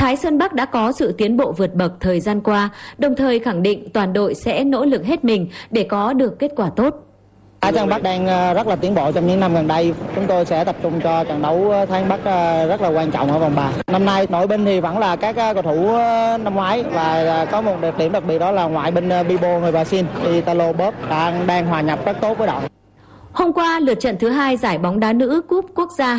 Phái Sơn Bắc đã có sự tiến bộ vượt bậc thời gian qua, đồng thời khẳng định toàn đội sẽ nỗ lực hết mình để có được kết quả tốt. Phái Sơn Bắc đang rất là tiến bộ trong những năm gần đây. Chúng tôi sẽ tập trung cho trận đấu Thái Bắc rất là quan trọng ở vòng 3. Năm nay nội binh thì vẫn là các cầu thủ năm ngoái và có một đặc điểm đặc biệt đó là ngoại binh Bibo người Brazil, Italo Bob đang hòa nhập rất tốt với đội. Hôm qua, lượt trận thứ 2 giải bóng đá nữ Cúp Quốc gia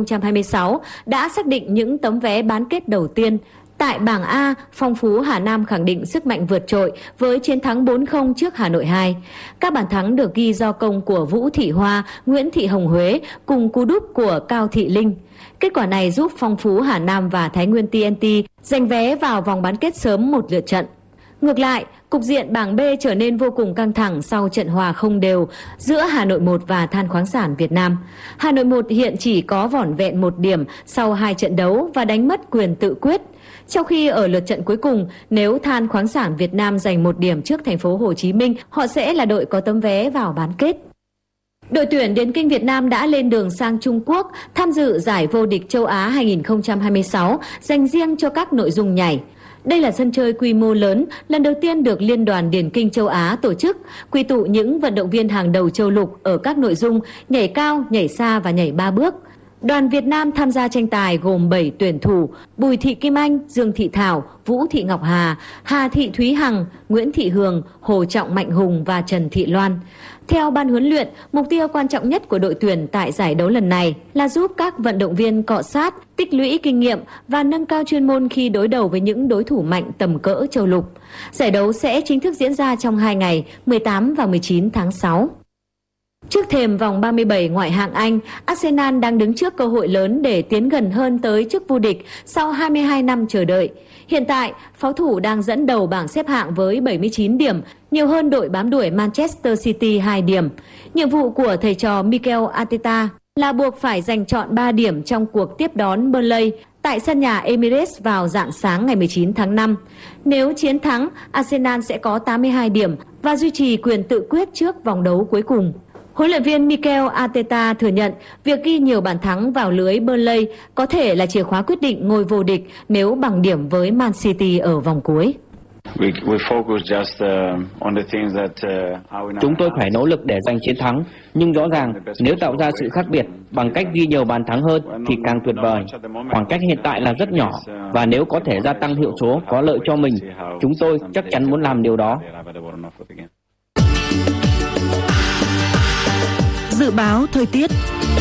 2026 đã xác định những tấm vé bán kết đầu tiên. Tại bảng A, Phong Phú Hà Nam khẳng định sức mạnh vượt trội với chiến thắng 4-0 trước Hà Nội 2. Các bàn thắng được ghi do công của Vũ Thị Hoa, Nguyễn Thị Hồng Huế cùng cú đúp của Cao Thị Linh. Kết quả này giúp Phong Phú Hà Nam và Thái Nguyên TNT giành vé vào vòng bán kết sớm một lượt trận. Ngược lại, cục diện bảng B trở nên vô cùng căng thẳng sau trận hòa không đều giữa Hà Nội 1 và Than khoáng sản Việt Nam. Hà Nội 1 hiện chỉ có vỏn vẹn 1 điểm sau 2 trận đấu và đánh mất quyền tự quyết. Trong khi ở lượt trận cuối cùng, nếu Than khoáng sản Việt Nam giành 1 điểm trước thành phố Hồ Chí Minh, họ sẽ là đội có tấm vé vào bán kết. Đội tuyển điền kinh Việt Nam đã lên đường sang Trung Quốc tham dự giải vô địch châu Á 2026 dành riêng cho các nội dung nhảy. Đây là sân chơi quy mô lớn, lần đầu tiên được Liên đoàn Điền kinh châu Á tổ chức, quy tụ những vận động viên hàng đầu châu lục ở các nội dung nhảy cao, nhảy xa và nhảy 3 bước. Đoàn Việt Nam tham gia tranh tài gồm 7 tuyển thủ: Bùi Thị Kim Anh, Dương Thị Thảo, Vũ Thị Ngọc Hà, Hà Thị Thúy Hằng, Nguyễn Thị Hường, Hồ Trọng Mạnh Hùng và Trần Thị Loan. Theo ban huấn luyện, mục tiêu quan trọng nhất của đội tuyển tại giải đấu lần này là giúp các vận động viên cọ sát, tích lũy kinh nghiệm và nâng cao chuyên môn khi đối đầu với những đối thủ mạnh tầm cỡ châu lục. Giải đấu sẽ chính thức diễn ra trong 2 ngày, 18 và 19 tháng 6. Trước thềm vòng 37 ngoại hạng Anh, Arsenal đang đứng trước cơ hội lớn để tiến gần hơn tới chức vô địch sau 22 năm chờ đợi. Hiện tại, pháo thủ đang dẫn đầu bảng xếp hạng với 79 điểm, nhiều hơn đội bám đuổi Manchester City 2 điểm. Nhiệm vụ của thầy trò Mikel Arteta là buộc phải giành trọn 3 điểm trong cuộc tiếp đón Burnley tại sân nhà Emirates vào rạng sáng ngày 19 tháng 5. Nếu chiến thắng, Arsenal sẽ có 82 điểm và duy trì quyền tự quyết trước vòng đấu cuối cùng. Huấn luyện viên Mikel Arteta thừa nhận việc ghi nhiều bàn thắng vào lưới Burnley có thể là chìa khóa quyết định ngôi vô địch nếu bằng điểm với Man City ở vòng cuối. Chúng tôi phải nỗ lực để giành chiến thắng, nhưng rõ ràng nếu tạo ra sự khác biệt bằng cách ghi nhiều bàn thắng hơn thì càng tuyệt vời. Khoảng cách hiện tại là rất nhỏ và nếu có thể gia tăng hiệu số có lợi cho mình, chúng tôi chắc chắn muốn làm điều đó. Dự báo thời tiết.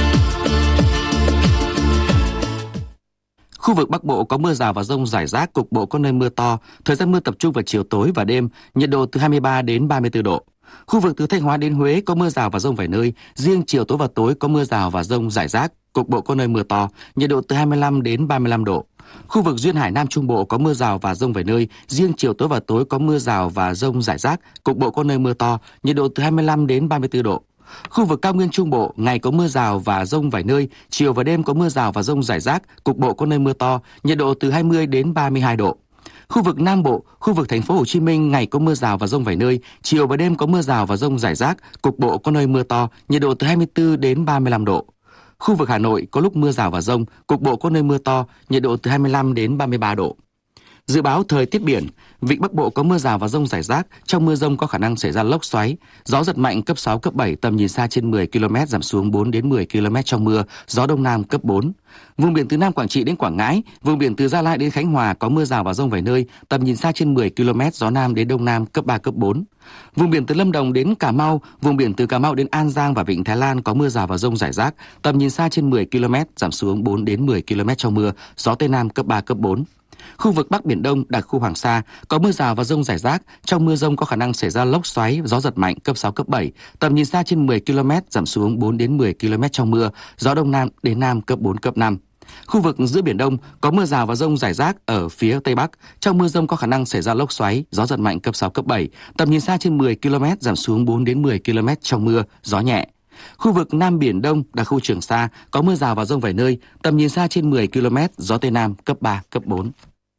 Khu vực Bắc Bộ có mưa rào và dông rải rác, cục bộ có nơi mưa to, thời gian mưa tập trung vào chiều tối và đêm, nhiệt độ từ 23 đến 34 độ. Khu vực từ Thanh Hóa đến Huế có mưa rào và dông vài nơi, riêng chiều tối và tối có mưa rào và dông rải rác, cục bộ có nơi mưa to, nhiệt độ từ 25 đến 35 độ. Khu vực duyên hải Nam Trung Bộ có mưa rào và dông vài nơi, riêng chiều tối và tối có mưa rào và dông rải rác, cục bộ có nơi mưa to, nhiệt độ từ 25 đến 34 độ. Khu vực cao nguyên Trung Bộ, ngày có mưa rào và dông vài nơi, chiều và đêm có mưa rào và dông rải rác, cục bộ có nơi mưa to, nhiệt độ từ 20 đến 32 độ. Khu vực Nam Bộ, khu vực thành phố Hồ Chí Minh, ngày có mưa rào và dông vài nơi, chiều và đêm có mưa rào và dông rải rác, cục bộ có nơi mưa to, nhiệt độ từ 24 đến 35 độ. Khu vực Hà Nội có lúc mưa rào và dông, cục bộ có nơi mưa to, nhiệt độ từ 25 đến 33 độ. Dự báo thời tiết biển, vịnh Bắc Bộ có mưa rào và dông rải rác, trong mưa dông có khả năng xảy ra lốc xoáy, gió giật mạnh cấp 6, cấp 7, tầm nhìn xa trên 10 km, giảm xuống 4 đến 10 km trong mưa, gió Đông Nam cấp 4. Vùng biển từ Nam Quảng Trị đến Quảng Ngãi, vùng biển từ Gia Lai đến Khánh Hòa có mưa rào và dông vài nơi, tầm nhìn xa trên 10 km, gió Nam đến Đông Nam cấp 3, cấp 4. Vùng biển từ Lâm Đồng đến Cà Mau, vùng biển từ Cà Mau đến An Giang và Vịnh Thái Lan có mưa rào và dông rải rác, tầm nhìn xa trên 10 km, giảm xuống 4 đến 10 km trong mưa, gió Tây Nam cấp 3, cấp 4. Khu vực Bắc Biển Đông, đặc khu Hoàng Sa có mưa rào và dông rải rác, trong mưa dông có khả năng xảy ra lốc xoáy, gió giật mạnh cấp 6, cấp 7, tầm nhìn xa trên 10 km, giảm xuống 4 đến 10 km trong mưa, gió Đông Nam đến Nam cấp 4, cấp 5. Khu vực giữa Biển Đông có mưa rào và dông rải rác ở phía Tây Bắc, trong mưa dông có khả năng xảy ra lốc xoáy, gió giật mạnh cấp 6, cấp 7, tầm nhìn xa trên 10 km, giảm xuống 4 đến 10 km trong mưa, gió nhẹ. Khu vực Nam Biển Đông, đặc khu Trường Sa có mưa rào và dông vài nơi, tầm nhìn xa trên 10 km, gió Tây Nam cấp 3, cấp 4.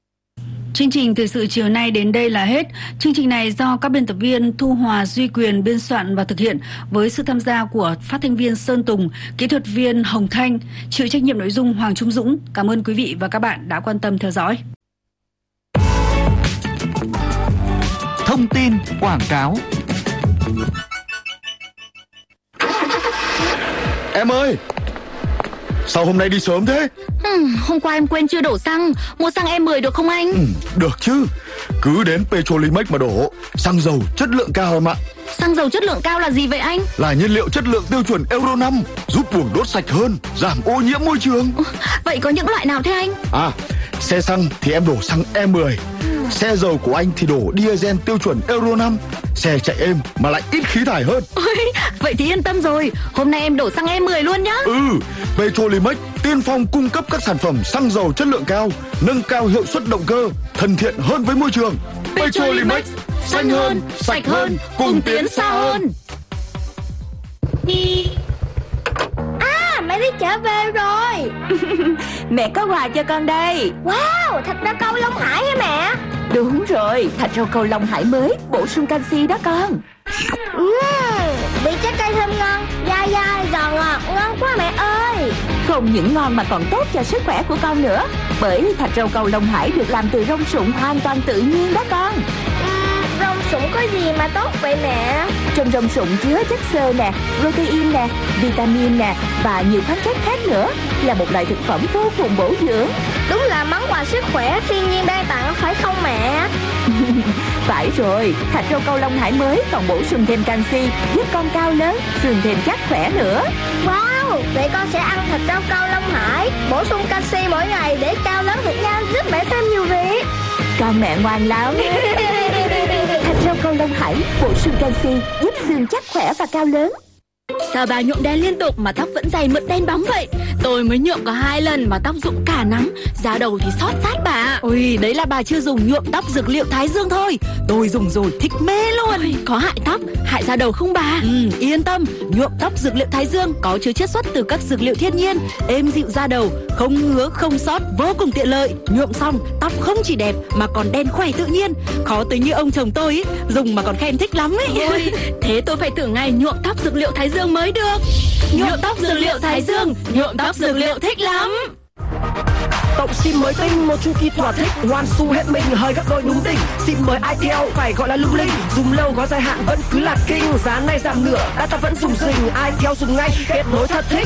Chương trình thời sự chiều nay đến đây là hết. Chương trình này do các biên tập viên Thu Hòa, Duy Quyền biên soạn và thực hiện với sự tham gia của phát thanh viên Sơn Tùng, kỹ thuật viên Hồng Thanh, chịu trách nhiệm nội dung Hoàng Trung Dũng. Cảm ơn quý vị và các bạn đã quan tâm theo dõi. Thông tin quảng cáo. Em ơi, sao hôm nay đi sớm thế? Hôm qua em quên chưa đổ xăng. Mua xăng E10 được không anh? Được chứ. Cứ đến Petrolimex mà đổ. Xăng dầu chất lượng cao em ạ. Xăng dầu chất lượng cao là gì vậy anh? Là nhiên liệu chất lượng tiêu chuẩn Euro 5, giúp buồng đốt sạch hơn, giảm ô nhiễm môi trường. Vậy có những loại nào thế anh? Xe xăng thì em đổ xăng E10. Xe dầu của anh thì đổ diesel tiêu chuẩn Euro 5. Xe chạy êm mà lại ít khí thải hơn. Ôi, vậy thì yên tâm rồi. Hôm nay em đổ xăng E10 luôn nhá. Petrolimex tiên phong cung cấp các sản phẩm xăng dầu chất lượng cao, nâng cao hiệu suất động cơ, thân thiện hơn với môi trường. Petrolimex, xanh hơn, sạch hơn, cùng tiến xa hơn. Mẹ đi trở về rồi. Mẹ có quà cho con đây. Wow, thịt rau câu Long Hải hả mẹ? Đúng rồi, thịt rau câu Long Hải mới, bổ sung canxi đó con. Vị trái cây thơm ngon, dai dai, giòn ngọt, ngon quá mẹ ơi. Không những ngon mà còn tốt cho sức khỏe của con nữa. Bởi thịt rau câu Long Hải được làm từ rong sụng hoàn toàn tự nhiên đó con. Rong sụng có gì mà tốt vậy mẹ? Trong rong sụng chứa chất xơ nè, protein nè, vitamin nè và nhiều khoáng chất khác nữa. Là một loại thực phẩm vô cùng bổ dưỡng. Đúng là món quà sức khỏe thiên nhiên ban tặng phải không mẹ? Phải rồi, thịt rau câu Long Hải mới còn bổ sung thêm canxi, giúp con cao lớn, xương thêm chắc khỏe nữa. Wow, vậy con sẽ ăn thịt rau câu Long Hải, bổ sung canxi mỗi ngày để cao lớn thật nhanh, giúp mẹ thêm nhiều việc. Con mẹ ngoan lắm. Thịt rau câu Long Hải bổ sung canxi, giúp xương chắc khỏe và cao lớn. Sao bà nhuộm đen liên tục mà tóc vẫn dày mượt đen bóng vậy? Tôi mới nhuộm có 2 lần mà tóc rụng cả nắng, da đầu thì xót sát bà. Ôi, đấy là bà chưa dùng nhuộm tóc dược liệu Thái Dương thôi. Tôi dùng rồi thích mê luôn. Ôi, có hại tóc, hại da đầu không bà? Yên tâm, nhuộm tóc dược liệu Thái Dương có chứa chiết xuất từ các dược liệu thiên nhiên, êm dịu da đầu, không ngứa không xót, vô cùng tiện lợi. Nhuộm xong tóc không chỉ đẹp mà còn đen khỏe tự nhiên. Khó tính như ông chồng tôi ý, dùng mà còn khen thích lắm ấy. Ôi, thế tôi phải thử ngày nhuộm tóc dược liệu Thái Dương mới được. Nhuộm tóc dược liệu Thái Dương, nhuộm tóc dược liệu thích lắm. Cộng sim mới tinh, một chu kỳ thỏa thích, ngoan su hết mình, hơi gấp đôi đúng đỉnh. Sim mới Itel phải gọi là lung linh, dùng lâu có dài hạn vẫn cứ là kinh. Giá này giảm nửa, data vẫn dùng rình, Itel dùng ngay, kết nối thật thích.